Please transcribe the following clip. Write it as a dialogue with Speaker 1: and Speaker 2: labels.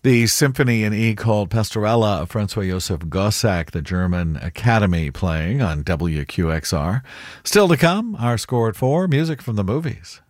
Speaker 1: The symphony in E called Pastorella of Francois Josef Gossack, the German Academy, playing on WQXR. Still to come, our score at 4, music from the movies.